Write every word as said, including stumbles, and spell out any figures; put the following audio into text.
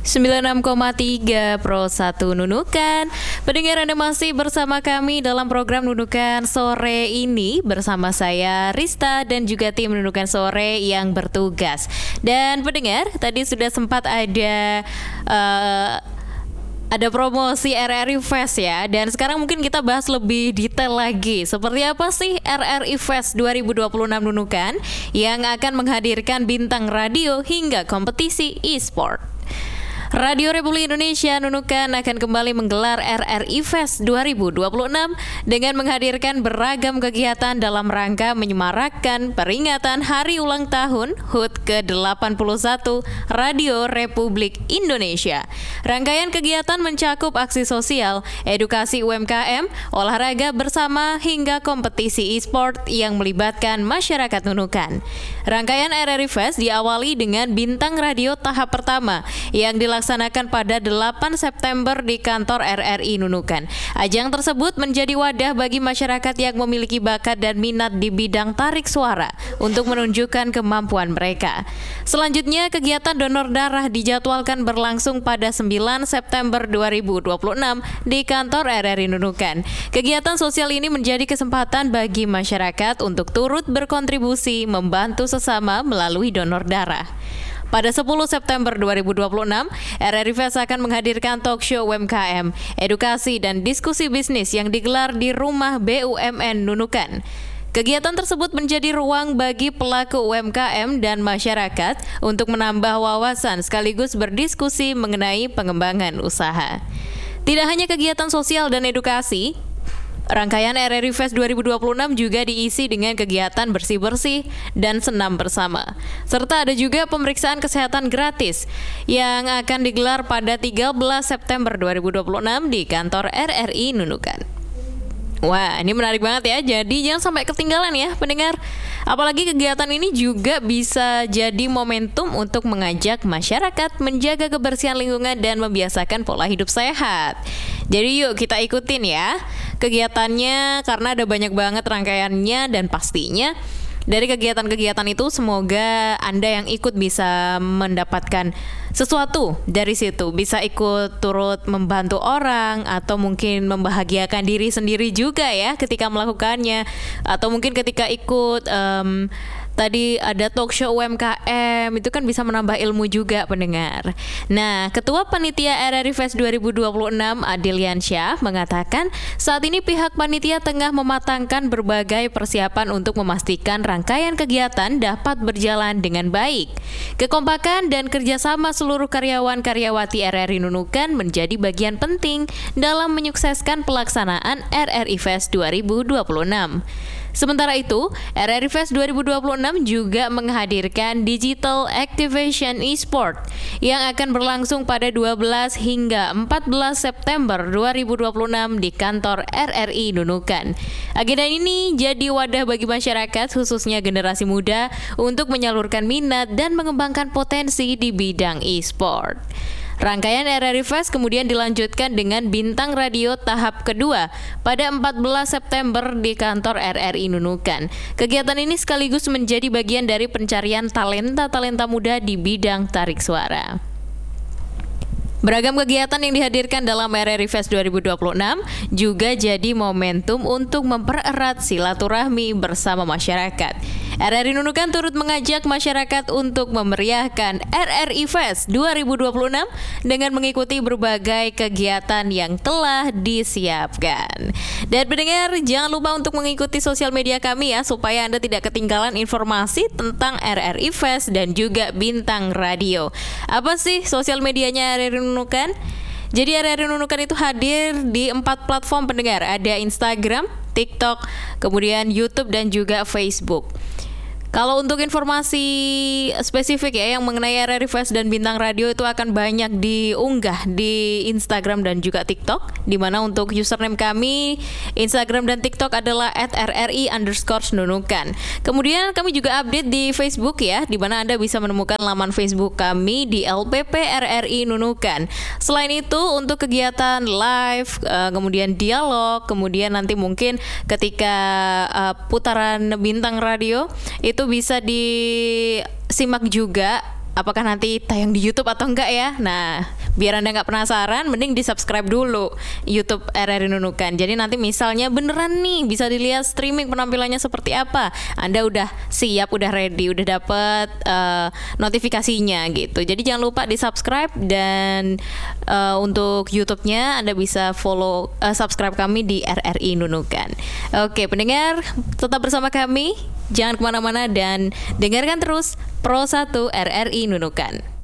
sembilan puluh enam koma tiga Pro satu Nunukan. Pendengar, Anda masih bersama kami dalam program Nunukan Sore ini bersama saya Rista dan juga tim Nunukan Sore yang bertugas. Dan pendengar, tadi sudah sempat ada uh, ada promosi R R I Fest ya. Dan sekarang mungkin kita bahas lebih detail lagi. Seperti apa sih R R I Fest dua ribu dua puluh enam Nunukan yang akan menghadirkan bintang radio hingga kompetisi e-sport. Radio Republik Indonesia Nunukan akan kembali menggelar R R I Fest dua ribu dua puluh enam dengan menghadirkan beragam kegiatan dalam rangka menyemarakkan peringatan Hari Ulang Tahun H U T ke delapan puluh satu Radio Republik Indonesia. Rangkaian kegiatan mencakup aksi sosial, edukasi U M K M, olahraga bersama hingga kompetisi e-sport yang melibatkan masyarakat Nunukan. Rangkaian R R I Fest diawali dengan bintang radio tahap pertama yang dilaksanakan dilaksanakan pada delapan September di kantor R R I Nunukan. Ajang tersebut menjadi wadah bagi masyarakat yang memiliki bakat dan minat di bidang tarik suara untuk menunjukkan kemampuan mereka. Selanjutnya, kegiatan donor darah dijadwalkan berlangsung pada sembilan September dua ribu dua puluh enam di kantor R R I Nunukan. Kegiatan sosial ini menjadi kesempatan bagi masyarakat untuk turut berkontribusi membantu sesama melalui donor darah. Pada sepuluh September dua ribu dua puluh enam, R R I Fest akan menghadirkan talk show U M K M, edukasi dan diskusi bisnis yang digelar di Rumah B U M N Nunukan. Kegiatan tersebut menjadi ruang bagi pelaku U M K M dan masyarakat untuk menambah wawasan sekaligus berdiskusi mengenai pengembangan usaha. Tidak hanya kegiatan sosial dan edukasi, rangkaian R R I Fest dua ribu dua puluh enam juga diisi dengan kegiatan bersih-bersih dan senam bersama. Serta ada juga pemeriksaan kesehatan gratis yang akan digelar pada tiga belas September dua ribu dua puluh enam di kantor R R I Nunukan. Wah, ini menarik banget ya. Jadi jangan sampai ketinggalan ya pendengar. Apalagi kegiatan ini juga bisa jadi momentum untuk mengajak masyarakat menjaga kebersihan lingkungan dan membiasakan pola hidup sehat. Jadi yuk kita ikutin ya kegiatannya karena ada banyak banget rangkaiannya dan pastinya dari kegiatan-kegiatan itu semoga Anda yang ikut bisa mendapatkan sesuatu dari situ, bisa ikut turut membantu orang atau mungkin membahagiakan diri sendiri juga ya ketika melakukannya, atau mungkin ketika ikut um, tadi ada talk show U M K M, itu kan bisa menambah ilmu juga pendengar. Nah, Ketua Panitia R R I Fest dua ribu dua puluh enam Adilyansyah mengatakan saat ini pihak panitia tengah mematangkan berbagai persiapan untuk memastikan rangkaian kegiatan dapat berjalan dengan baik. Kekompakan dan kerjasama seluruh karyawan-karyawati R R I Nunukan menjadi bagian penting dalam menyukseskan pelaksanaan R R I Fest dua ribu dua puluh enam. Sementara itu, R R I Fest dua ribu dua puluh enam juga menghadirkan Digital Activation e-sport yang akan berlangsung pada dua belas hingga empat belas September dua ribu dua puluh enam di kantor R R I Nunukan. Agenda ini jadi wadah bagi masyarakat khususnya generasi muda untuk menyalurkan minat dan mengembangkan potensi di bidang e-sport. Rangkaian R R I Fest kemudian dilanjutkan dengan bintang radio tahap kedua pada empat belas September di kantor R R I Nunukan. Kegiatan ini sekaligus menjadi bagian dari pencarian talenta-talenta muda di bidang tarik suara. Beragam kegiatan yang dihadirkan dalam R R I Fest dua ribu dua puluh enam juga jadi momentum untuk mempererat silaturahmi bersama masyarakat. R R I Nunukan turut mengajak masyarakat untuk memeriahkan R R I Fest dua ribu dua puluh enam dengan mengikuti berbagai kegiatan yang telah disiapkan. Dan pendengar, jangan lupa untuk mengikuti sosial media kami ya supaya Anda tidak ketinggalan informasi tentang R R I Fest dan juga bintang radio. Apa sih sosial medianya R R I Nunukan? Jadi R R I Nunukan itu hadir di empat platform pendengar. Ada Instagram, TikTok, kemudian YouTube dan juga Facebook. Kalau untuk informasi spesifik ya yang mengenai R R I Fest dan bintang radio itu akan banyak diunggah di Instagram dan juga TikTok, di mana untuk username kami Instagram dan TikTok adalah at r r i underscore nunukan. Kemudian kami juga update di Facebook ya, di mana Anda bisa menemukan laman Facebook kami di L P P R R I Nunukan. Selain itu untuk kegiatan live, uh, kemudian dialog, kemudian nanti mungkin ketika uh, putaran bintang radio itu bisa disimak juga apakah nanti tayang di YouTube atau enggak ya. Nah, biar Anda nggak penasaran, mending di subscribe dulu YouTube R R I Nunukan. Jadi nanti misalnya beneran nih bisa dilihat streaming penampilannya seperti apa, Anda udah siap, udah ready, udah dapet uh, notifikasinya gitu. Jadi jangan lupa di subscribe, dan uh, untuk YouTube-nya Anda bisa follow, uh, subscribe kami di R R I Nunukan. Oke pendengar, tetap bersama kami, jangan kemana-mana dan dengarkan terus Pro satu R R I Nunukan.